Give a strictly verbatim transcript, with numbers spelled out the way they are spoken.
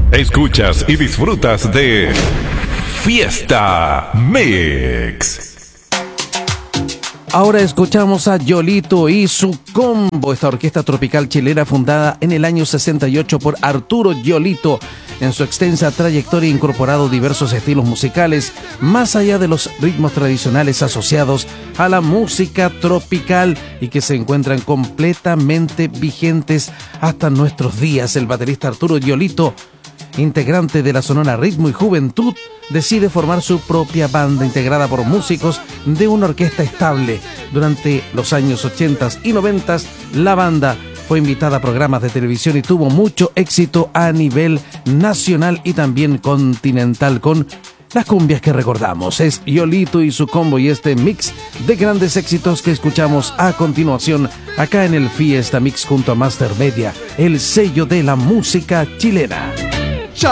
Escuchas y disfrutas de Fiesta Mix. Ahora escuchamos a Yolito y su combo, esta orquesta tropical chilena fundada en el año sesenta y ocho por Arturo Yolito. En su extensa trayectoria ha incorporado diversos estilos musicales, más allá de los ritmos tradicionales asociados a la música tropical y que se encuentran completamente vigentes hasta nuestros días. El baterista Arturo Yolito, integrante de la Sonora Ritmo y Juventud, decide formar su propia banda integrada por músicos de una orquesta estable. Durante los años ochenta y noventa, la banda fue invitada a programas de televisión y tuvo mucho éxito a nivel nacional y también continental con las cumbias que recordamos. Es Yolito y su combo y este mix de grandes éxitos que escuchamos a continuación acá en el Fiesta Mix junto a Master Media, el sello de la música chilena.